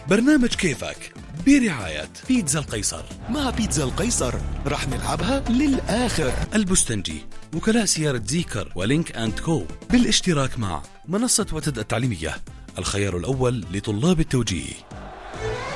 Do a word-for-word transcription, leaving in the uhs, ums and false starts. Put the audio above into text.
برنامج كيفك برعاية بيتزا القيصر. مع بيتزا القيصر رح نلعبها للآخر. البستنجي، وكلاء سيارة زيكر ولينك أند كو، بالاشتراك مع منصة وتد التعليمية، الخيار الأول لطلاب التوجيه.